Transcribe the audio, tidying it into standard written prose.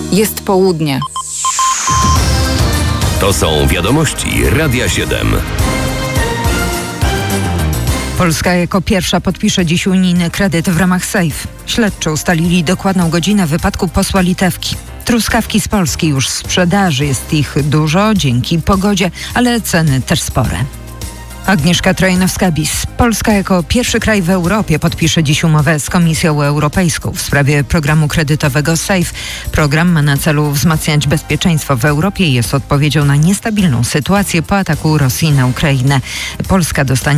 Jest południe. To są wiadomości Radia 7. Polska jako pierwsza podpisze dziś unijny kredyt w ramach SAFE. Śledczy ustalili dokładną godzinę wypadku posła Litewki. Truskawki z Polski już w sprzedaży. Jest ich dużo dzięki pogodzie, ale ceny też spore. Agnieszka Trojanowska-Bis. Polska jako pierwszy kraj w Europie podpisze dziś umowę z Komisją Europejską w sprawie programu kredytowego SAFE. Program ma na celu wzmacniać bezpieczeństwo w Europie i jest odpowiedzią na niestabilną sytuację po ataku Rosji na Ukrainę. Polska dostanie